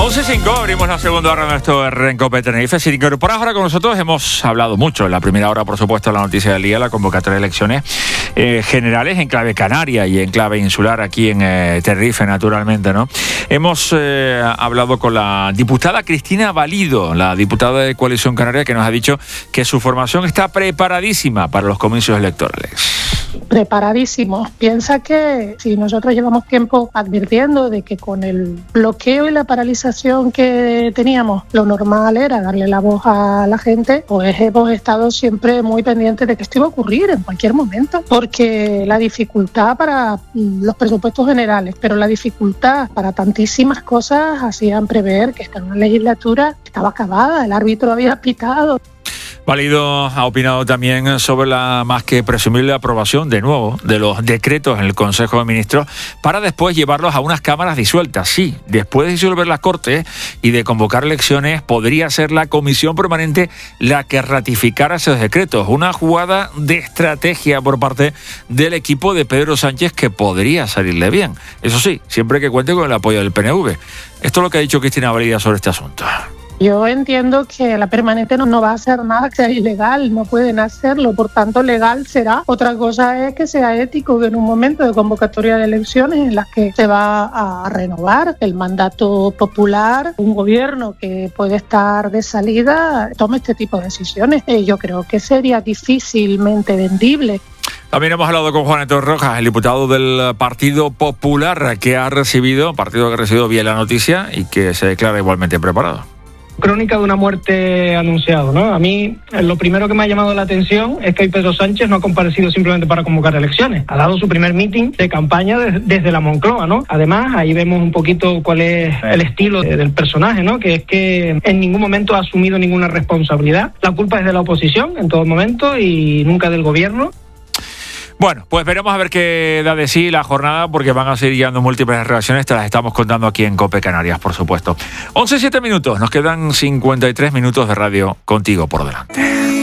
11:05, abrimos la segunda hora de nuestro Rencope Tenerife. Si te incorporas ahora con nosotros, hemos hablado mucho en la primera hora, por supuesto, la noticia del día, la convocatoria de elecciones generales en clave canaria y en clave insular aquí en Tenerife, naturalmente, ¿no? Hemos hablado con la diputada Cristina Valido, la diputada de Coalición Canaria, que nos ha dicho que su formación está preparadísima para los comicios electorales. Preparadísimos. Piensa que si nosotros llevamos tiempo advirtiendo de que con el bloqueo y la paralización que teníamos, lo normal era darle la voz a la gente, pues hemos estado siempre muy pendientes de que esto iba a ocurrir en cualquier momento, porque la dificultad para los presupuestos generales, pero la dificultad para tantísimas cosas hacían prever que esta legislatura estaba acabada, el árbitro había pitado. Valido ha opinado también sobre la más que presumible aprobación, de nuevo, de los decretos en el Consejo de Ministros para después llevarlos a unas cámaras disueltas. Sí, después de disolver las Cortes y de convocar elecciones, podría ser la Comisión Permanente la que ratificara esos decretos. Una jugada de estrategia por parte del equipo de Pedro Sánchez que podría salirle bien. Eso sí, siempre que cuente con el apoyo del PNV. Esto es lo que ha dicho Cristina Valido sobre este asunto. Yo entiendo que la permanente no va a hacer nada que sea ilegal, no pueden hacerlo, por tanto legal será. Otra cosa es que sea ético, que en un momento de convocatoria de elecciones en las que se va a renovar el mandato popular, un gobierno que puede estar de salida tome este tipo de decisiones. Yo creo que sería difícilmente vendible. También hemos hablado con Juan Antonio Rojas, el diputado del Partido Popular, que ha recibido bien la noticia y que se declara igualmente preparado. Crónica de una muerte anunciada, ¿no? A mí lo primero que me ha llamado la atención es que hoy Pedro Sánchez no ha comparecido simplemente para convocar elecciones. Ha dado su primer meeting de campaña desde la Moncloa, ¿no? Además, ahí vemos un poquito cuál es el estilo del personaje, ¿no? Que es que en ningún momento ha asumido ninguna responsabilidad. La culpa es de la oposición en todo momento y nunca del gobierno. Bueno, pues veremos a ver qué da de sí la jornada, porque van a seguir llegando múltiples reacciones. Te las estamos contando aquí en COPE Canarias, por supuesto. 11:07, nos quedan 53 minutos de radio contigo por delante.